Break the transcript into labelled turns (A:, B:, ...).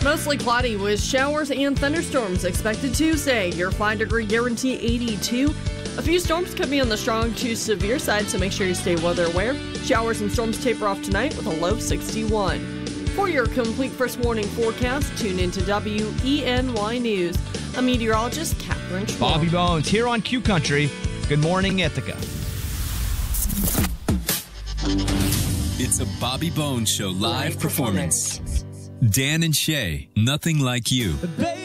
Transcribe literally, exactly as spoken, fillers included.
A: Mostly cloudy with showers and thunderstorms expected Tuesday. Your five degree guarantee eighty-two. A few storms could be on the strong to severe side, so make sure you stay weather aware. Showers and storms taper off tonight with a low sixty-one. For your complete first warning forecast, tune into W E N Y News. I'm meteorologist Catherine Schwab.
B: Bobby Bones here on Q Country. Good morning, Ithaca.
C: It's a Bobby Bones Show live performance. Dan and Shay, Nothing Like You.